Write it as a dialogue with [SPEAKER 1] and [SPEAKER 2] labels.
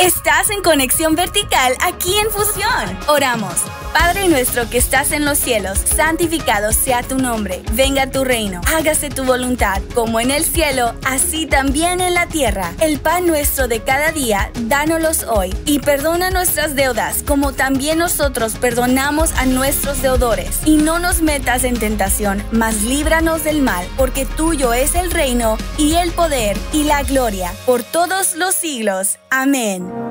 [SPEAKER 1] Estás en conexión vertical aquí en Fusión. Oramos. Padre nuestro que estás en los cielos, santificado sea tu nombre. Venga tu reino. Hágase tu voluntad, como en el cielo, así también en la tierra. El pan nuestro de cada día, dánoslos hoy. Y perdona nuestras deudas, como también nosotros perdonamos a nuestros deudores. Y no nos metas en tentación, mas líbranos del mal, porque tuyo es el reino, y el poder, y la gloria, por todos los siglos. Amén.